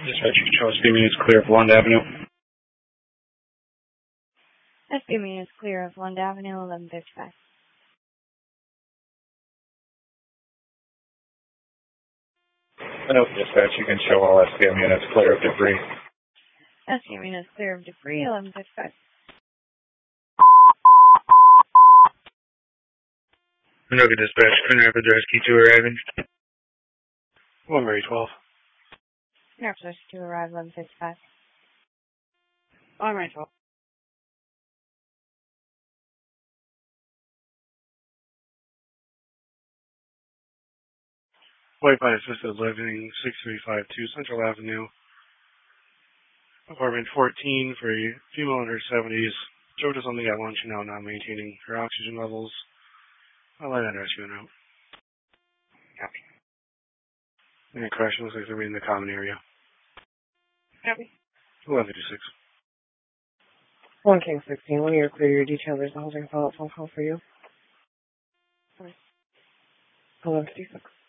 Dispatch, you can show us SB units clear of Lund Avenue. SB units clear of Lund Avenue, 1155. No, dispatch, you can show all SBM units clear of debris. SB units clear of debris, 1155. Anoka dispatch, Twin Rapids Rescue 2 arriving. 1 Mary 12. Twin Rapids Rescue 2 arrive, 1155. 1 Mary 12. White Pine Assisted Living, 6352 Central Avenue. Apartment 14 for a female in her 70s. Drove to something at lunch and now not maintaining her oxygen levels. I'll line that rescue out. Copy. And the crash looks like they're in the common area. Copy. 1156. 1 King 16, one of your clear detailers holding a follow-up phone call for you. 1156.